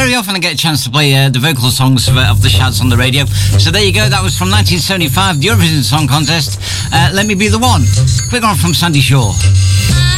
very often I get a chance to play the vocal songs of the Shads on the radio. So there you go. That was from 1975, the Eurovision Song Contest. Let Me Be the One. Quick on from Sandy Shaw.